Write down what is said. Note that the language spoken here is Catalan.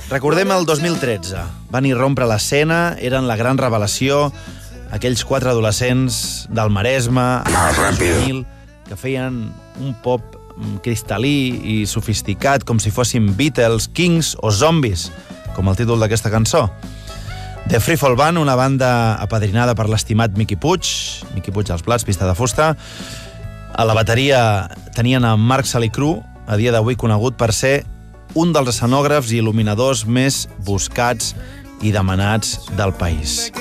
Recordem el 2013. Van irrompre a l'escena, eren la gran revelació, aquells 4 adolescents del Maresme, que feien un pop cristal·lí i sofisticat, com si fossin Beatles, Kings o Zombies, com el títol d'aquesta cançó. The Free Fall Band, una banda apadrinada per l'estimat Miqui Puig als plats, pista de fusta. A la bateria tenien a Marc Salicru, a dia d'avui conegut per ser un dels escenògrafs i il·luminadors més buscats i demanats del país.